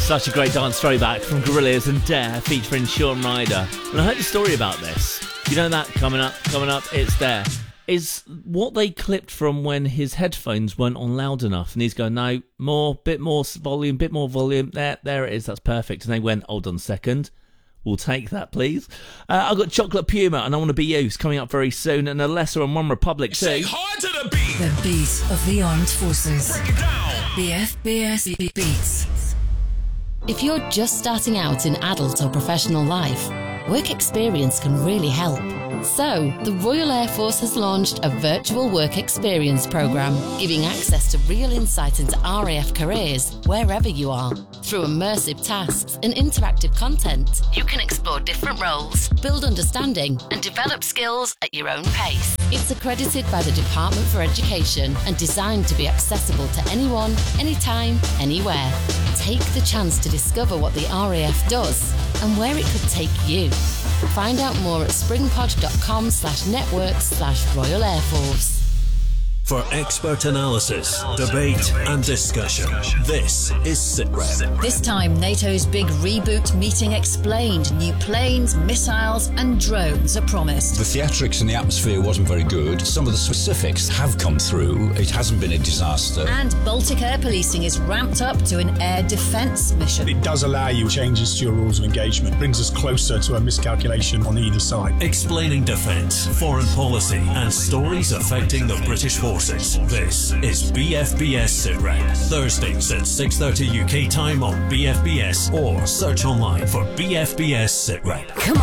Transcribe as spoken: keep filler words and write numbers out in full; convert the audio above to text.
Such a great dance throwback from Gorillaz and Dare featuring Shaun Ryder. And I heard a story about this. You know that? Coming up, coming up, it's there. Is what they clipped from when his headphones weren't on loud enough. And he's going, no, more, bit more volume, bit more volume. There, there it is. That's perfect. And they went, hold on a second. We'll take that, please. Uh, I've got Chocolate Puma and I Want to Be You coming up very soon, and Alessa and One Republic too. Say hard to the beat. The beat of the armed forces. Break it down. B F B S Beats. If you're just starting out in adult or professional life, work experience can really help. So, the Royal Air Force has launched a virtual work experience program, giving access to real insight into R A F careers wherever you are. Through immersive tasks and interactive content, you can explore different roles, build understanding, and develop skills at your own pace. It's accredited by the Department for Education and designed to be accessible to anyone, anytime, anywhere. Take the chance to discover what the R A F does and where it could take you. Find out more at springpod.com slash network slash Royal Air Force. For expert analysis, debate and discussion, this is SITREP. This time, NATO's big reboot meeting explained. New planes, missiles and drones are promised. The theatrics in the atmosphere wasn't very good. Some of the specifics have come through. It hasn't been a disaster. And Baltic air policing is ramped up to an air defence mission. It does allow you changes to your rules of engagement. Brings us closer to a miscalculation on either side. Explaining defence, foreign policy and stories affecting the British forces. This is B F B S SITREP. Thursdays at six thirty U K time on B F B S or search online for B F B S SITREP.